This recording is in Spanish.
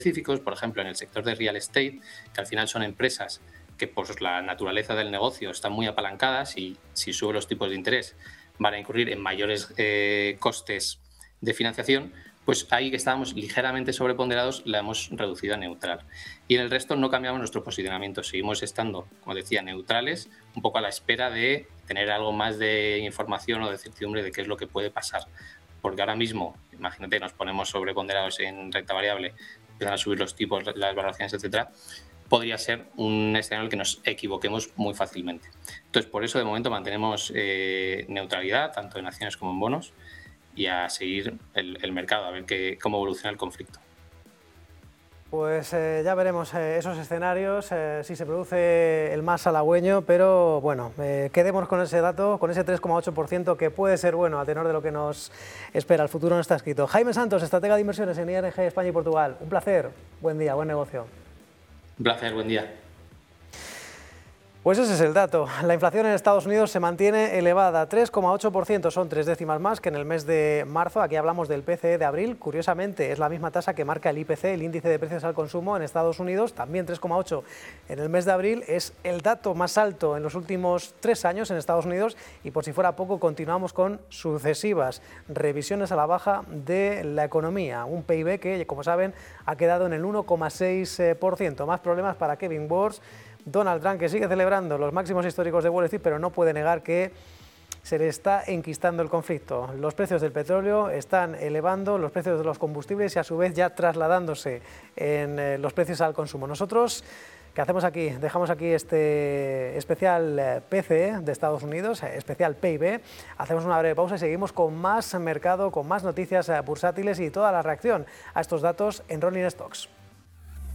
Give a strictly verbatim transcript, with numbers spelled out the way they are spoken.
específicos, por ejemplo, en el sector de real estate, que al final son empresas que por la naturaleza del negocio están muy apalancadas y si suben los tipos de interés van a incurrir en mayores eh, costes de financiación, pues ahí que estábamos ligeramente sobreponderados la hemos reducido a neutral. Y en el resto no cambiamos nuestro posicionamiento, seguimos estando, como decía, neutrales, un poco a la espera de tener algo más de información o de certidumbre de qué es lo que puede pasar. Porque ahora mismo, imagínate, nos ponemos sobreponderados en renta variable, empiezan a subir los tipos, las valoraciones, etcétera, podría ser un escenario en el que nos equivoquemos muy fácilmente. Entonces, por eso de momento mantenemos eh, neutralidad, tanto en acciones como en bonos, y a seguir el, el mercado, a ver qué, cómo evoluciona el conflicto. Pues eh, ya veremos eh, esos escenarios, eh, si se produce el más halagüeño, pero bueno, eh, quedémonos con ese dato, con ese tres coma ocho por ciento que puede ser bueno a tenor de lo que nos espera. El futuro no está escrito. Jaime Santos, estratega de inversiones en I N G España y Portugal. Un placer, buen día, buen negocio. Un placer, buen día. Pues ese es el dato. La inflación en Estados Unidos se mantiene elevada, tres coma ocho por ciento, son tres décimas más que en el mes de marzo. Aquí hablamos del P C E de abril, curiosamente es la misma tasa que marca el I P C, el índice de precios al consumo en Estados Unidos, también tres coma ocho en el mes de abril, es el dato más alto en los últimos tres años en Estados Unidos y por si fuera poco continuamos con sucesivas revisiones a la baja de la economía, un P I B que, como saben, ha quedado en el uno coma seis por ciento. Más problemas para Kevin Warsh. Donald Trump, que sigue celebrando los máximos históricos de Wall Street, pero no puede negar que se le está enquistando el conflicto. Los precios del petróleo están elevando, los precios de los combustibles y a su vez ya trasladándose en eh, los precios al consumo. Nosotros, ¿qué hacemos aquí? Dejamos aquí este especial P C E de Estados Unidos, especial P I B. Hacemos una breve pausa y seguimos con más mercado, con más noticias bursátiles y toda la reacción a estos datos en Rolling Stocks.